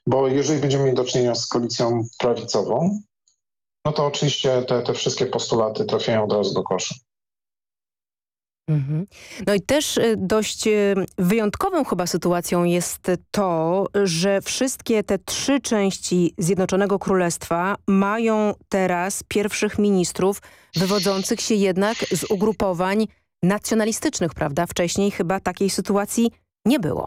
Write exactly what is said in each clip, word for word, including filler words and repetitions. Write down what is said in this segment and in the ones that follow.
Bo jeżeli będziemy mieli do czynienia z koalicją prawicową, no to oczywiście te, te wszystkie postulaty trafiają od razu do kosza. Mhm. No i też y, dość y, wyjątkową chyba sytuacją jest to, że wszystkie te trzy części Zjednoczonego Królestwa mają teraz pierwszych ministrów wywodzących się jednak z ugrupowań nacjonalistycznych, prawda? Wcześniej chyba takiej sytuacji nie było.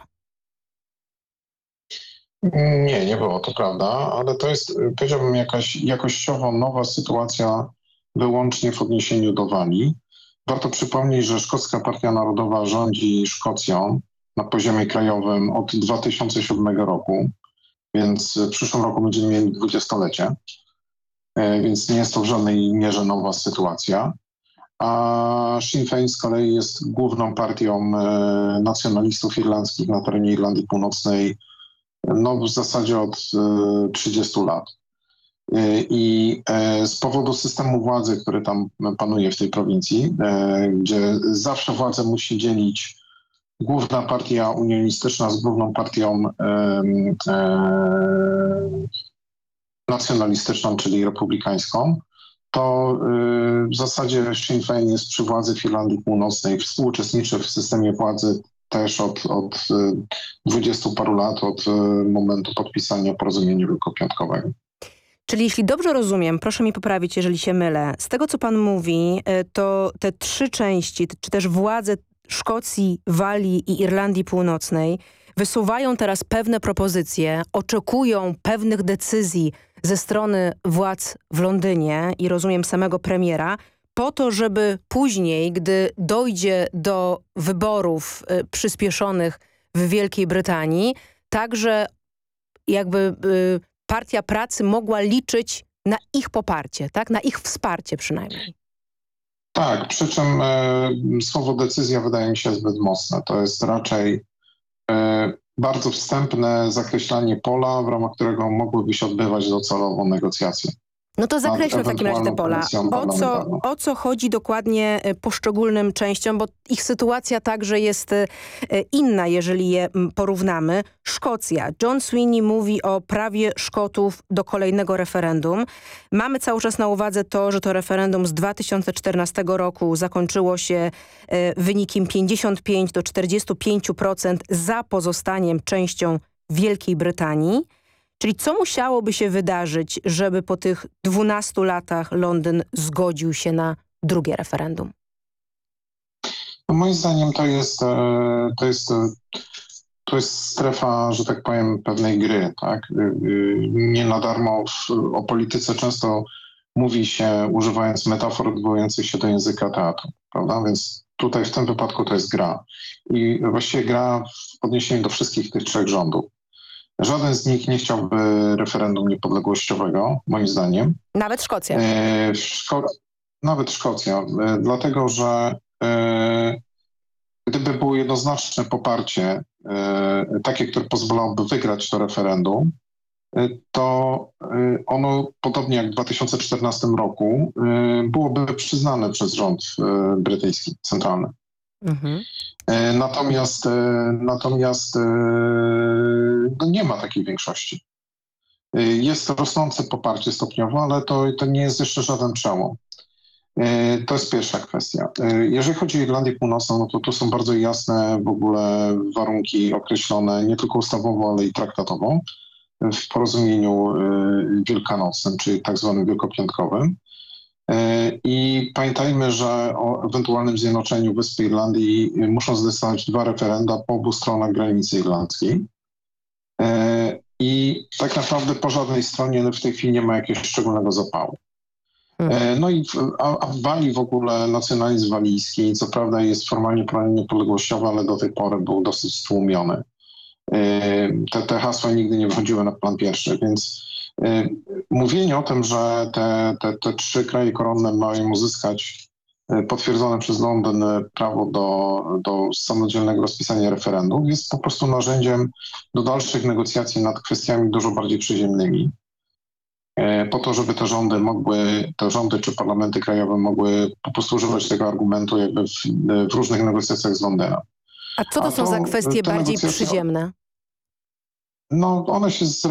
Nie, nie było, to prawda, ale to jest, powiedziałbym, jakaś jakościowo nowa sytuacja wyłącznie w odniesieniu do Walii. Warto przypomnieć, że Szkocka Partia Narodowa rządzi Szkocją na poziomie krajowym od dwa tysiące siódmego roku, więc w przyszłym roku będziemy mieli dwudziestolecie, więc nie jest to w żadnej mierze nowa sytuacja. A Sinn Féin z kolei jest główną partią nacjonalistów irlandzkich na terenie Irlandii Północnej no w zasadzie od trzydziestu lat. I z powodu systemu władzy, który tam panuje w tej prowincji, gdzie zawsze władzę musi dzielić główna partia unionistyczna z główną partią e, e, nacjonalistyczną, czyli republikańską, to w zasadzie Sinn Féin jest przy władzy w Irlandii Północnej, współuczestniczy w systemie władzy też od, od dwudziestu paru lat, od momentu podpisania porozumienia wielkopiątkowego. Czyli jeśli dobrze rozumiem, proszę mi poprawić, jeżeli się mylę, z tego co pan mówi, to te trzy części, czy też władze Szkocji, Walii i Irlandii Północnej wysuwają teraz pewne propozycje, oczekują pewnych decyzji ze strony władz w Londynie i rozumiem samego premiera, po to, żeby później, gdy dojdzie do wyborów y, przyspieszonych w Wielkiej Brytanii, także jakby y, Partia Pracy mogła liczyć na ich poparcie, tak? Na ich wsparcie przynajmniej. Tak, przy czym e, słowo decyzja wydaje mi się zbyt mocne. To jest raczej e, bardzo wstępne zakreślanie pola, w ramach którego mogłyby się odbywać docelowo negocjacje. No to zakreślmy w takim razie te pola. O co, o co chodzi dokładnie poszczególnym częściom, bo ich sytuacja także jest inna, jeżeli je porównamy. Szkocja. John Sweeney mówi o prawie Szkotów do kolejnego referendum. Mamy cały czas na uwadze to, że to referendum z dwa tysiące czternastego roku zakończyło się wynikiem pięćdziesiąt pięć do czterdziestu pięciu procent za pozostaniem częścią Wielkiej Brytanii. Czyli co musiałoby się wydarzyć, żeby po tych dwunastu latach Londyn zgodził się na drugie referendum? No moim zdaniem to jest, to jest, to jest strefa, że tak powiem, pewnej gry. Tak? Nie na darmo w, o polityce często mówi się, używając metafor odwołujących się do języka teatru, prawda? Więc tutaj w tym wypadku to jest gra. I właściwie gra w odniesieniu do wszystkich tych trzech rządów. Żaden z nich nie chciałby referendum niepodległościowego, moim zdaniem. Nawet Szkocja. E, Szko- nawet Szkocja, e, dlatego że e, gdyby było jednoznaczne poparcie, e, takie, które pozwalałoby wygrać to referendum, e, to e, ono, podobnie jak w dwa tysiące czternastym roku, e, byłoby przyznane przez rząd e, brytyjski, centralny. Mhm. Natomiast, natomiast no nie ma takiej większości. Jest rosnące poparcie stopniowo, ale to, to nie jest jeszcze żaden przełom. To jest pierwsza kwestia. Jeżeli chodzi o Irlandię Północną, no to tu są bardzo jasne w ogóle warunki określone nie tylko ustawowo, ale i traktatowo w porozumieniu wielkanocnym, czyli tak zwanym wielkopiątkowym. I pamiętajmy, że o ewentualnym zjednoczeniu Wyspy Irlandii muszą zdecydować dwa referenda po obu stronach granicy irlandzkiej. I tak naprawdę po żadnej stronie w tej chwili nie ma jakiegoś szczególnego zapału. No i w, a, a w Walii w ogóle nacjonalizm walijski, co prawda jest formalnie prawem niepodległościowy, ale do tej pory był dosyć stłumiony. Te, te hasła nigdy nie wchodziły na plan pierwszy, więc mówienie o tym, że te, te, te trzy kraje koronne mają uzyskać potwierdzone przez Londyn prawo do, do samodzielnego rozpisania referendum jest po prostu narzędziem do dalszych negocjacji nad kwestiami dużo bardziej przyziemnymi. Po to, żeby te rządy mogły, te rządy czy parlamenty krajowe mogły po prostu używać tego argumentu jakby w, w różnych negocjacjach z Londynem. A co to, A to są za kwestie bardziej negocjacje... przyziemne? No one się